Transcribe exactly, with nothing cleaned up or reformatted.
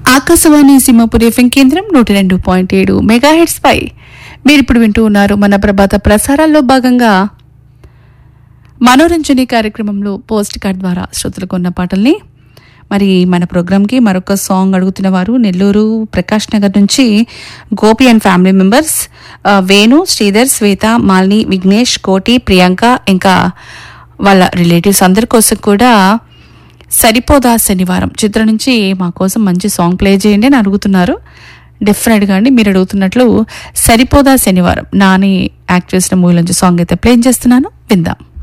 Akashvani Simhapuri FM కేంద్రం నూట రెండు పాయింట్ ఏడు మెగా హెడ్స్ పై మీరు ఇప్పుడు వింటూ ఉన్నారు మన ప్రభాత ప్రసారాల్లో భాగంగా మనోరంజని కార్యక్రమంలో పోస్ట్ కార్డ్ ద్వారా శ్రోతలకు ఉన్న పాటల్ని. మరి మన ప్రోగ్రాంకి మరొక సాంగ్ అడుగుతున్న వారు నెల్లూరు ప్రకాష్ నగర్ నుంచి Gopi and family members Venu, Sridhar, శ్వేత, మాలిని, విఘ్నేష్, కోటి, ప్రియాంక ఇంకా వాళ్ళ రిలేటివ్స్ అందరి కోసం కూడా సరిపోదా శనివారం చిత్రం నుంచి మా కోసం మంచి సాంగ్ ప్లే చేయండి అని అడుగుతున్నారు. డెఫినెట్గా అండి, మీరు అడుగుతున్నట్లు సరిపోదా శనివారం నాని యాక్ట్ చేసిన మూవీ నుంచి సాంగ్ అయితే ప్లే చేస్తున్నాను, విందాం.